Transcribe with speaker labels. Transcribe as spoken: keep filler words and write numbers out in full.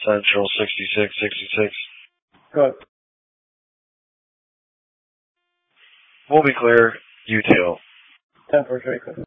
Speaker 1: Central sixty-six sixty-six.
Speaker 2: Go ahead.
Speaker 1: We'll be clear. U T L.
Speaker 2: ten four, very clear.